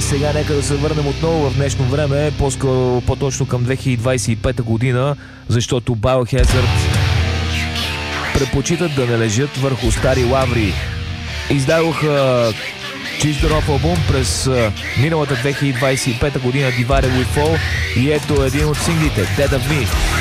сега нека да се върнем отново в днешно време, по-точно към 2025 година, защото Biohazard предпочитат да не лежат върху стари лаври. Издадоха чисто нов албум през миналата 2025 година, Divided We Fall, и ето един от синглите, Dead of Me.